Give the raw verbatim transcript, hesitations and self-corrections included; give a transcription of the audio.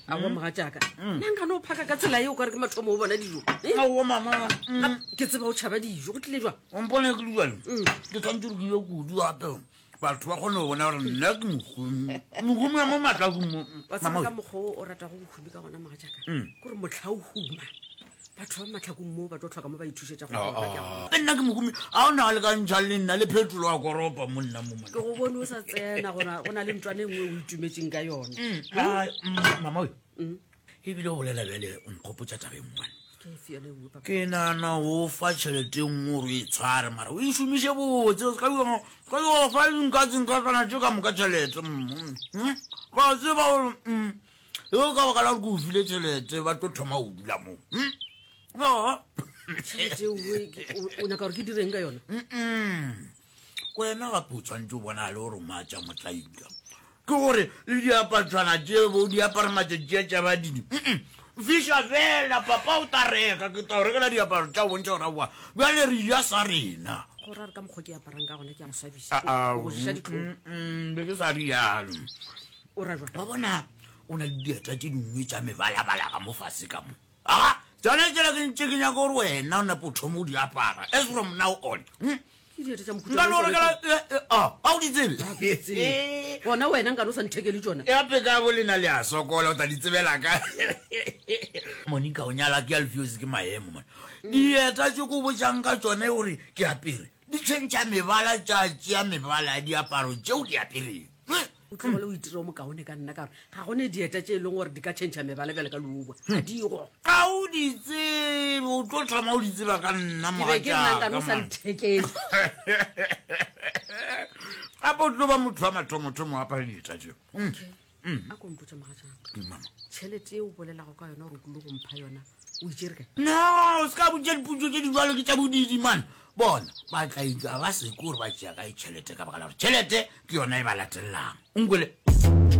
a go moga jaaka nna nka no phaka ka tsela eo ka re ke mathomo o bona dijo ao mama ke tseba o tšhaba dijo go tlile jwang ompone ke diale ke tshwanetse re ke ye kudu gape batho ba kgone go bona gore nna ke mogumi mogumi ya mo matlakong mo wa tseba ka mokgwa o rata go bokhumi ka gona moga jaaka kore motlha o huma batho ba matlhakong mo ba tlo tlhoka mo ba ithusetsa go ke nna ke mogumi a o na le ka ntšha le nna le phetolo wa koropa mo nna mo ke go bone o sa tsena go na le ntwane nngwe o itumetseng ka yone mama ebile o bolela bjale o nkgopotsa tabeng mane ke fiele o papa ke nana o fa tšhelete nngwe gore e tshware mara o e šomiše botse ka yo fa nkatsengkatsana tše ka moka tšhelete ka tseba gore eo ka baka la gore ke o file tšhelete ba tlo thoma o dula moo tšhelete o nyaka gore ke direng ka yona wena gape o tshwanetse o bona le gore matša motlaila ke gore le diapatswana tšebo diapara matšatšea tša badini fiša fela papa o ta reka ke ta o rekela diaparo tša bontša gore boa bjale re ja sa rena gore a re ka mokgwa ke aparang ka gona ke a mosabisa be ke sa rialo o ra jwa ba bona o na le dieta tše dingwe tša mebalabala ka mo fase ka mo a tsone tsela ke ntse ke nyaka gore wena o napo thomo o di apara as from now on nka no rekela a o di tsebe gona wena nka no sa nthekele tsona eape ka bo lena le a sokola o ta di tsebela ka monica o nyala ke alfios ke maemo mone dieta tse ko botjang ka tsone gore ke apere di tšhentšha mebala tšatši ya mebala ya diaparo tšeo di apereng o tlogole o itire o mokaone ka nna kare ga gone dieta tše e leng gore di ka tšhentšha mebala bjale ka leoba ga digo ga o di tsebe o tlo thoma o di tseba ka nna ke nnanka no sa nthekele gape o tlo ba motho wa mathomothomo apare dieta tseo a kompotsa magatšaka tšhelete e o bolelago ka yona gore kolo go mpha yona o itsere kae no o se ka botša diputso tše di jalo ke tša bodidi mane bona ba tlaika ba seko gore ba tšea ka e tšhelete ka baka la gore tšhelete ke yona e ba latelelang onkwele